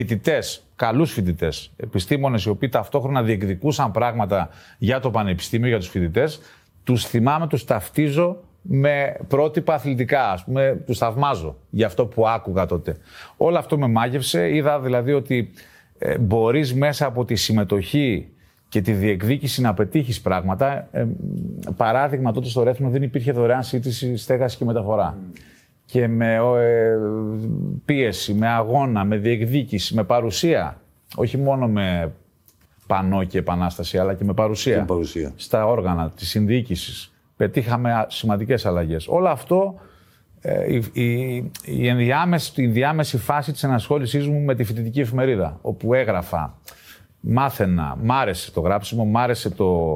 Φοιτητές, καλούς φοιτητές, επιστήμονες οι οποίοι ταυτόχρονα διεκδικούσαν πράγματα για το πανεπιστήμιο, για τους φοιτητές, τους θυμάμαι, τους ταυτίζω με πρότυπα αθλητικά, ας πούμε, τους θαυμάζω για αυτό που άκουγα τότε. Όλο αυτό με μάγευσε, είδα δηλαδή ότι μπορείς μέσα από τη συμμετοχή και τη διεκδίκηση να πετύχεις πράγματα. Παράδειγμα, τότε στο Ρέθμνο δεν υπήρχε δωρεάν σύντηση, στέγαση και μεταφορά. Και με πίεση, με αγώνα, με διεκδίκηση, με παρουσία. Όχι μόνο με πανό και επανάσταση, αλλά και με παρουσία. Στα όργανα της συνδιοίκησης. Πετύχαμε σημαντικές αλλαγές. Όλο αυτό, η ενδιάμεση φάση της ενασχόλησής μου με τη φοιτητική εφημερίδα, όπου έγραφα, μάθαινα, μ' άρεσε το γράψιμο, μ' άρεσε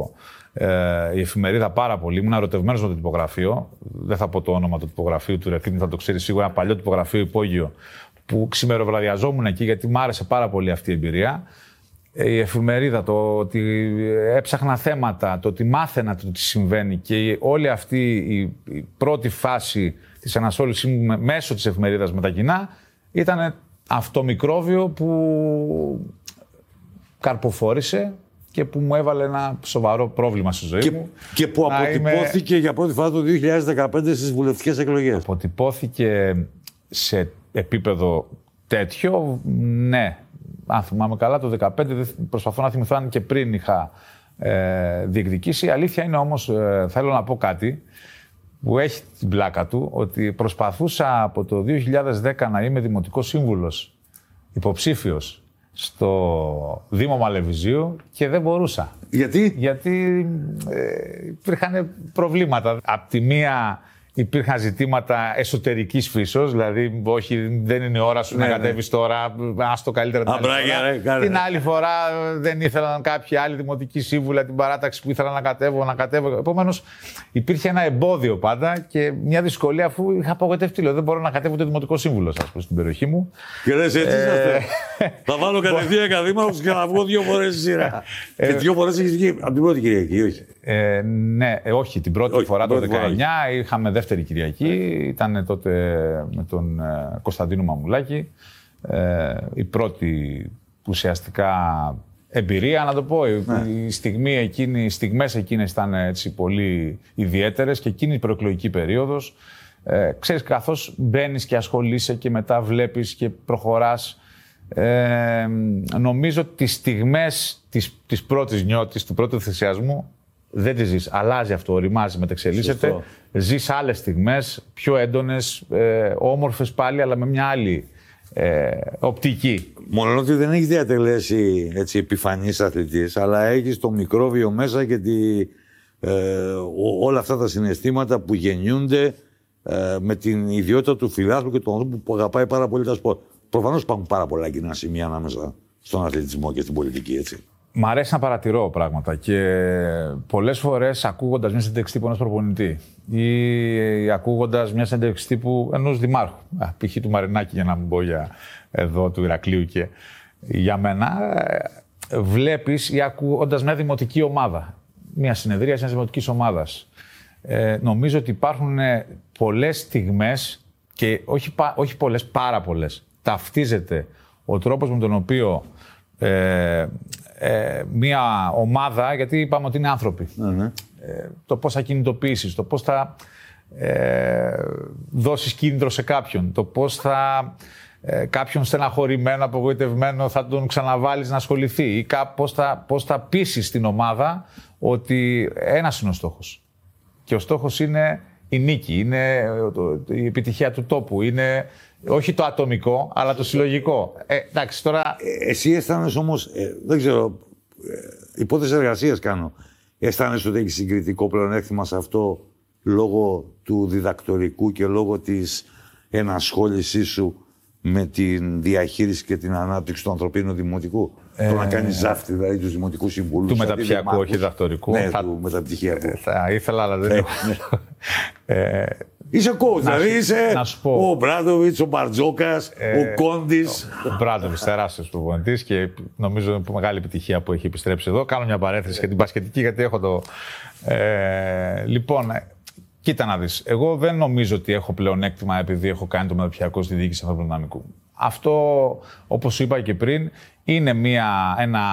η εφημερίδα πάρα πολύ. Ήμουν ερωτευμένος με το τυπογραφείο. Δεν θα πω το όνομα του τυπογραφείου του Ρεθύμνη, θα το ξέρει σίγουρα. Ένα παλιό τυπογραφείο υπόγειο που ξημεροβραδιαζόμουν εκεί, γιατί μ' άρεσε πάρα πολύ αυτή η εμπειρία. Η εφημερίδα, το ότι έψαχνα θέματα, το ότι μάθαινα το τι συμβαίνει και όλη αυτή η πρώτη φάση της ανασχόλησής μου μέσω της εφημερίδας με τα κοινά ήταν αυτό μικρόβιο που καρποφόρησε και που μου έβαλε ένα σοβαρό πρόβλημα στη ζωή μου. Και που αποτυπώθηκε για πρώτη φορά το 2015 στις βουλευτικές εκλογές. Αποτυπώθηκε σε επίπεδο τέτοιο, ναι. Αν θυμάμαι καλά, το 2015, προσπαθώ να θυμηθώ αν και πριν είχα διεκδικήσει. Η αλήθεια είναι όμως, θέλω να πω κάτι που έχει την πλάκα του, ότι προσπαθούσα από το 2010 να είμαι δημοτικός σύμβουλος, υποψήφιος, στο Δήμο Μαλεβιζίου και δεν μπορούσα. Γιατί υπήρχαν προβλήματα. Απ' τη μία υπήρχαν ζητήματα εσωτερικής φύσεως, δηλαδή όχι, δεν είναι η ώρα σου να κατέβεις τώρα, άστο καλύτερα την άλλη φορά. Την άλλη φορά δεν ήθελαν κάποιοι άλλοι δημοτικοί σύμβουλοι την παράταξη που ήθελα να κατέβω. Επομένως υπήρχε ένα εμπόδιο πάντα και μια δυσκολία, αφού είχα απογοητευτεί. Δεν μπορώ να κατέβω το δημοτικό σύμβουλο, ας πούμε, στην περιοχή μου. Και λες, έτσι είναι αυτό. Θα βάλω κατευθείαν ακαδήμαρχος και να βγω 2 φορές στη σειρά. Και 2 φορές έχεις βγει από την πρώτη Κυριακή, όχι? Ναι, όχι, την πρώτη φορά το 2019 είχαμε δεύτερη Κυριακή. Ήταν τότε με τον Κωνσταντίνο Μαμουλάκη. Η πρώτη ουσιαστικά εμπειρία, να το πω. Η στιγμές εκείνες ήταν έτσι πολύ ιδιαίτερες και εκείνη η προεκλογική περίοδος. Ξέρεις, καθώς μπαίνεις και ασχολείσαι και μετά βλέπεις και προχωράς, νομίζω ότι τις στιγμές της πρώτης νιώτης, του πρώτου θυσιασμού, δεν τη ζεις. Αλλάζει αυτό, οριμάζει, μεταξελίσσεται. Ζεις άλλες στιγμές, πιο έντονες, όμορφες πάλι, αλλά με μια άλλη οπτική. Μόνο ότι δεν έχεις διατελέσει έτσι επιφανής αθλητής, αλλά έχεις το μικρόβιο μέσα και όλα αυτά τα συναισθήματα που γεννιούνται με την ιδιότητα του φιλάθλου και του ανθρώπου που αγαπάει πάρα πολύ τα σπορ. Προφανώς υπάρχουν πάρα πολλά κοινά σημεία ανάμεσα στον αθλητισμό και στην πολιτική, έτσι. Μ' αρέσει να παρατηρώ πράγματα και πολλές φορές ακούγοντας μια συνέντευξη τύπου ενός προπονητή ή ακούγοντας μια συνέντευξη τύπου ενός δημάρχου, π.χ. του Μαρινάκη, για να μην πω για εδώ του Ηρακλείου και για μένα, βλέπεις ή ακούγοντας μια δημοτική ομάδα, μια συνεδρία μιας δημοτικής ομάδας. Νομίζω ότι υπάρχουν πολλές στιγμές και όχι πολλές, πάρα πολλές. Ταυτίζεται ο τρόπος με τον οποίο μια ομάδα, γιατί είπαμε ότι είναι άνθρωποι, το πώς θα κινητοποιήσεις, το πώς θα δώσεις κίνητρο σε κάποιον, το πώς θα κάποιον στεναχωρημένο, απογοητευμένο θα τον ξαναβάλεις να ασχοληθεί ή πώς θα πείσεις την ομάδα ότι ένας είναι ο στόχος. Και ο στόχος είναι η νίκη, είναι η επιτυχία του τόπου, είναι όχι το ατομικό, αλλά το συλλογικό. Εντάξει, τώρα... Εσύ αισθάνεσαι όμως, δεν ξέρω, υπόθεση εργασίας κάνω, αισθάνεσαι ότι έχεις συγκριτικό πλεονέκτημα σε αυτό λόγω του διδακτορικού και λόγω της ενασχόλησής σου με την διαχείριση και την ανάπτυξη του ανθρωπίνου δημοτικού. Το να κάνεις ζάφτη, δηλαδή τους δημοτικούς συμβούλους. Του μεταπτυχιακού, όχι διδακτορικού. Ναι, του μεταπτυχιακού. Θα ήθελα, αλλά δεν έχω. Είσαι coach, δηλαδή είσαι ο Μπράντοβιτς, ο Μπαρτζόκας, ο Κόντις. Ο Μπράντοβιτς, τεράστιος προπονητής και νομίζω είναι μεγάλη επιτυχία που έχει επιστρέψει εδώ. Κάνω μια παρένθεση για την μπασκετική, γιατί έχω το... Λοιπόν, κοίτα να δεις. Εγώ δεν νομίζω ότι έχω πλεονέκτημα επειδή έχω κάνει το μεταπτυχιακό στη διοίκηση ανθρώπινου δυναμικού. Αυτό, όπως είπα και πριν, είναι ένα